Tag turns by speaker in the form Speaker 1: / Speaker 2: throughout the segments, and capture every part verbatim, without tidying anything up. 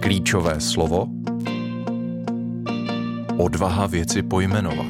Speaker 1: Klíčové slovo odvaha věci pojmenovat.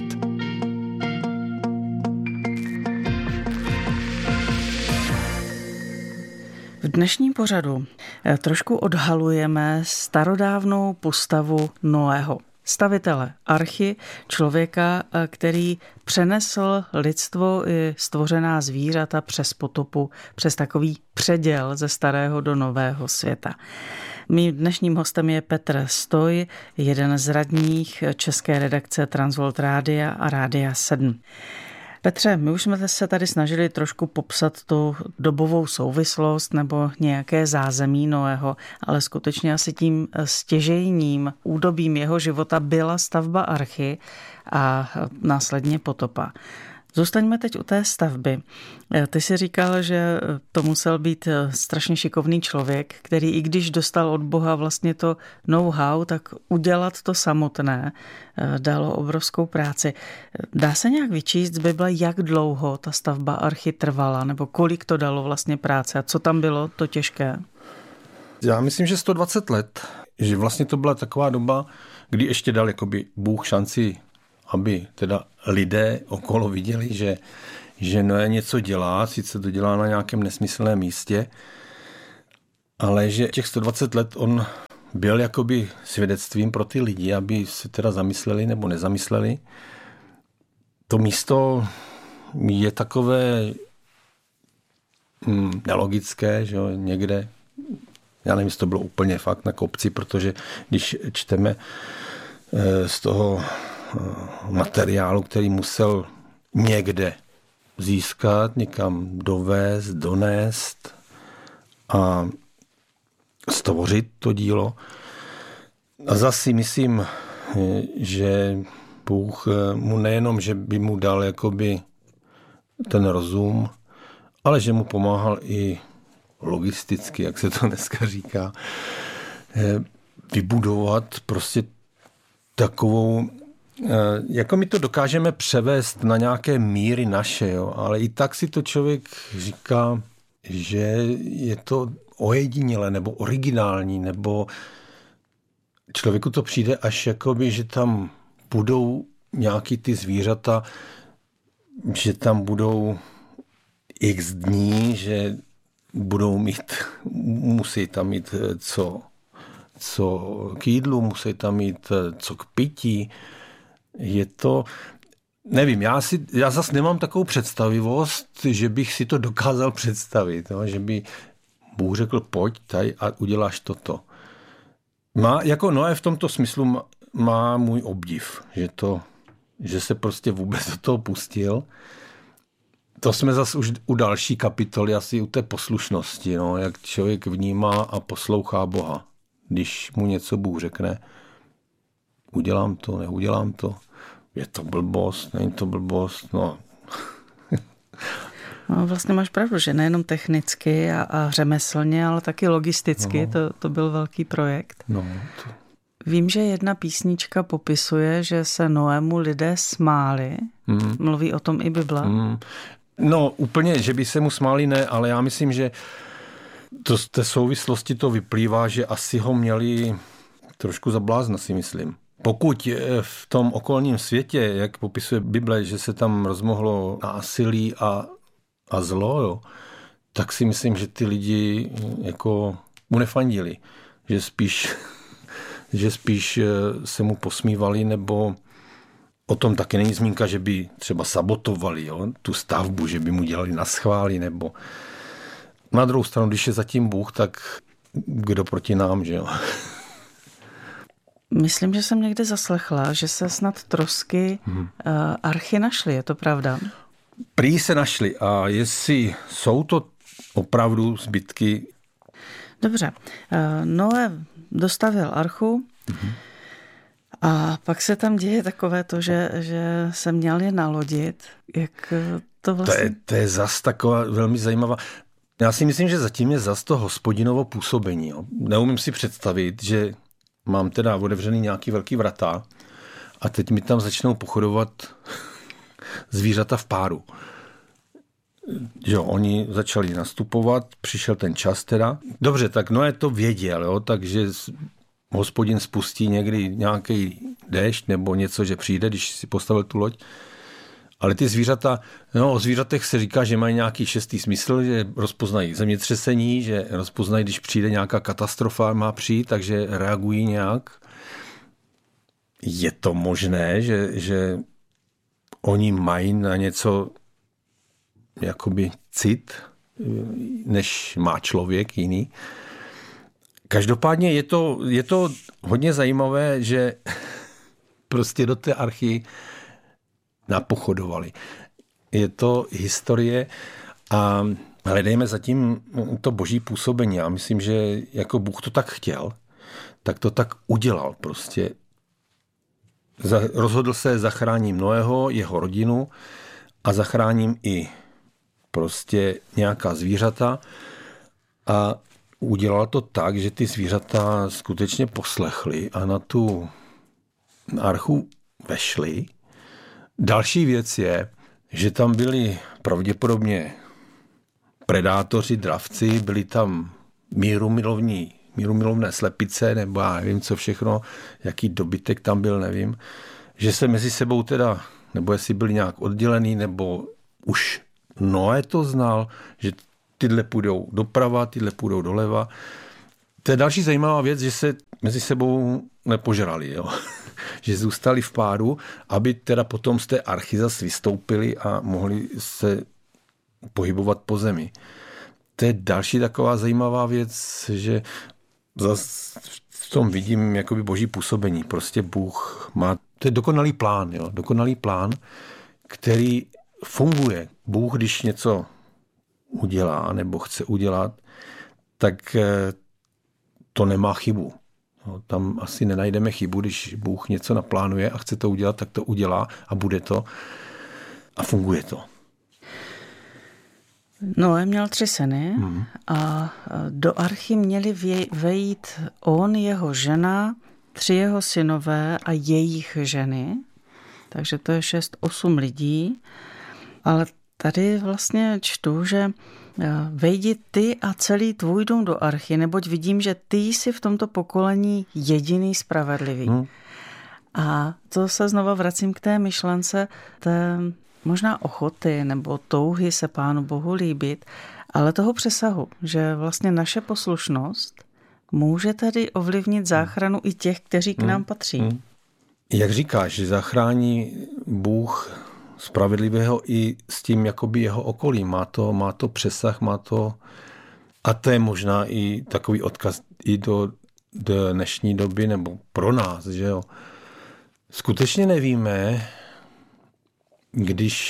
Speaker 2: V dnešním pořadu trošku odhalujeme starodávnou postavu Noého, stavitele archy, člověka, který přenesl lidstvo i stvořená zvířata přes potopu, přes takový předěl ze starého do nového světa. Mým dnešním hostem je Petr Stoj, jeden z radních české redakce Transworld Rádia a Rádia sedm. Petře, my už jsme se tady snažili trošku popsat tu dobovou souvislost nebo nějaké zázemí Noého, ale skutečně asi tím stěžejním údobím jeho života byla stavba archy a následně potopa. Zůstaňme teď u té stavby. Ty jsi říkal, že to musel být strašně šikovný člověk, který i když dostal od Boha vlastně to know-how, tak udělat to samotné dalo obrovskou práci. Dá se nějak vyčíst z Bible, jak dlouho ta stavba archy trvala, nebo kolik to dalo vlastně práce a co tam bylo to těžké?
Speaker 3: Já myslím, že sto dvacet let, že vlastně to byla taková doba, kdy ještě dal jakoby Bůh šanci, aby teda lidé okolo viděli, že, že Noé něco dělá, sice to dělá na nějakém nesmyslném místě, ale že těch sto dvacet let on byl jakoby svědectvím pro ty lidi, aby se teda zamysleli nebo nezamysleli. To místo je takové hm, nelogické, že jo, někde, já nevím, jestli to bylo úplně fakt na kopci, protože když čteme e, z toho materiálu, který musel někde získat, někam dovést, donést a stvořit to dílo. A zase myslím, že Bůh mu nejenom, že by mu dal jakoby ten rozum, ale že mu pomáhal i logisticky, jak se to dneska říká, vybudovat prostě takovou, jako my to dokážeme převést na nějaké míry naše, jo? Ale i tak si to člověk říká, že je to ojedinělé nebo originální, nebo člověku to přijde až jakoby, že tam budou nějaký ty zvířata, že tam budou x dní, že budou mít, musí tam mít co, co k jídlu, musí tam mít co k pití. Je to, nevím, já, si, já zase nemám takovou představivost, že bych si to dokázal představit, no, že by Bůh řekl, pojď tady a uděláš toto. Má, jako Noé v tomto smyslu má, má můj obdiv, že, to, že se prostě vůbec do toho pustil. To jsme zase už u další kapitoly, asi u té poslušnosti, no, jak člověk vnímá a poslouchá Boha. Když mu něco Bůh řekne, udělám to, neudělám to, je to blbost, není to blbost, no.
Speaker 2: No, vlastně máš pravdu, že nejenom technicky a, a řemeslně, ale taky logisticky, no. to, to byl velký projekt.
Speaker 3: No, to...
Speaker 2: Vím, že jedna písnička popisuje, že se Noému lidé smáli, mm. mluví o tom i Bible.
Speaker 3: Mm. No úplně, že by se mu smáli, ne, ale já myslím, že to z té souvislosti to vyplývá, že asi ho měli trošku za blázna, si myslím. Pokud v tom okolním světě, jak popisuje Bible, že se tam rozmohlo násilí a, a zlo, jo, tak si myslím, že ty lidi jako mu nefandili. Že spíš, že spíš se mu posmívali, nebo o tom taky není zmínka, že by třeba sabotovali, jo, tu stavbu, že by mu dělali naschvály, nebo na druhou stranu, když je zatím Bůh, tak kdo proti nám, že jo?
Speaker 2: Myslím, že jsem někde zaslechla, že se snad trosky hmm. uh, archy našly, je to pravda?
Speaker 3: Prý se našly a jestli jsou to opravdu zbytky.
Speaker 2: Dobře, uh, Noé dostavil archu hmm. a pak se tam děje takové to, že, že se měl je nalodit. Jak to vlastně...
Speaker 3: To je, to je zas taková velmi zajímavá... Já si myslím, že zatím je zas to hospodinovo působení. Jo. Neumím si představit, že mám teda otevřený nějaký velký vrata a teď mi tam začnou pochodovat zvířata v páru. Jo, oni začali nastupovat, přišel ten čas teda. Dobře, tak Noé to věděl, jo, takže Hospodin spustí někdy nějaký déšť nebo něco, že přijde, když si postavil tu loď. Ale ty zvířata, no o zvířatech se říká, že mají nějaký šestý smysl, že rozpoznají zemětřesení, že rozpoznají, když přijde nějaká katastrofa, má přijít, takže reagují nějak. Je to možné, že, že oni mají na něco jakoby cit, než má člověk jiný. Každopádně je to, je to hodně zajímavé, že prostě do té archy napochodovali. Je to historie a hledejme zatím to boží působení. Já myslím, že jako Bůh to tak chtěl, tak to tak udělal prostě. Rozhodl se, zachráním Noého, jeho rodinu a zachráním i prostě nějaká zvířata a udělal to tak, že ty zvířata skutečně poslechly a na tu archu vešly. Další věc je, že tam byli pravděpodobně predátoři, dravci, byli tam mírumilovní, mírumilovné slepice, nebo já nevím, co všechno, jaký dobytek tam byl, nevím. Že se mezi sebou teda, nebo jestli byli nějak oddělený, nebo už Noé to znal, že tyhle půjdou doprava, tyhle půjdou doleva. To je další zajímavá věc, že se mezi sebou nepožrali, jo. Že zůstali v páru, aby teda potom z té archy zas vystoupili a mohli se pohybovat po zemi. To je další taková zajímavá věc, že zas v tom vidím jakoby boží působení. Prostě Bůh má, to je dokonalý plán, jo. Dokonalý plán, který funguje. Bůh, když něco udělá nebo chce udělat, tak to nemá chybu. No, tam asi nenajdeme chybu, když Bůh něco naplánuje a chce to udělat, tak to udělá a bude to a funguje to.
Speaker 2: Noé měl tři syny hmm. a do archy měli vejít on, jeho žena, tři jeho synové a jejich ženy. Takže to je šest, osm lidí. Ale tady vlastně čtu, že vejdi ty a celý tvůj dům do archy, neboť vidím, že ty jsi v tomto pokolení jediný spravedlivý. Hmm. A to se znova vracím k té myšlence té možná ochoty nebo touhy se Pánu Bohu líbit, ale toho přesahu, že vlastně naše poslušnost může tedy ovlivnit záchranu i těch, kteří k nám patří. Hmm.
Speaker 3: Jak říkáš, že zachrání Bůh spravedlivého i s tím jakoby jeho okolí. Má to, má to přesah, má to a to je možná i takový odkaz i do, do dnešní doby nebo pro nás, že jo. Skutečně nevíme, když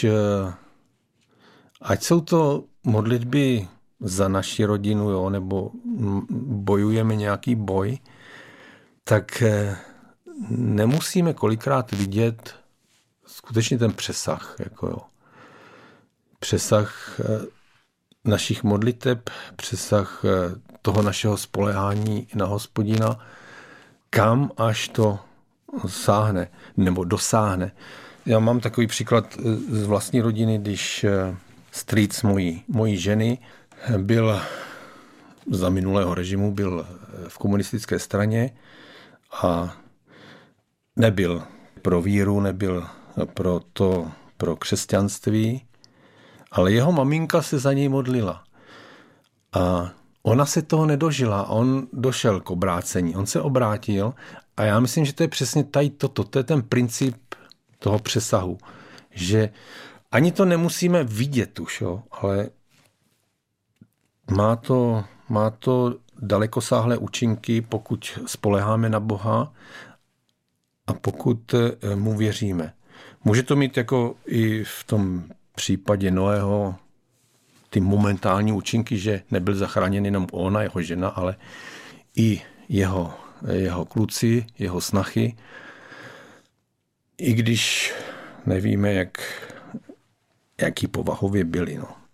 Speaker 3: ať jsou to modlitby za naši rodinu, jo, nebo bojujeme nějaký boj, tak nemusíme kolikrát vidět skutečně ten přesah, jako jo. Přesah našich modliteb, přesah toho našeho spoléhání na Hospodina, kam až to sáhne, nebo dosáhne. Já mám takový příklad z vlastní rodiny, když strýc mojí, mojí ženy byl za minulého režimu, byl v komunistické straně a nebyl pro víru, nebyl pro to, pro křesťanství, ale jeho maminka se za něj modlila. A ona se toho nedožila, on došel k obrácení, on se obrátil a já myslím, že to je přesně tady toto, to je ten princip toho přesahu, že ani to nemusíme vidět už, jo, ale má to, má to dalekosáhlé účinky, pokud spoléháme na Boha a pokud mu věříme. Může to mít jako i v tom případě Noého ty momentální účinky, že nebyl zachráněn jenom on a jeho žena, ale i jeho, jeho kluci, jeho snachy. I když nevíme, jak, jaký povahově byli. No.